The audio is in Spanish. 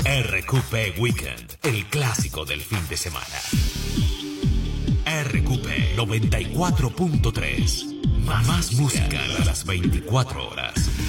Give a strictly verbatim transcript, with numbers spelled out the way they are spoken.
R Q P Weekend, el clásico del fin de semana. R Q P noventa y cuatro punto tres. Más música a las veinticuatro horas.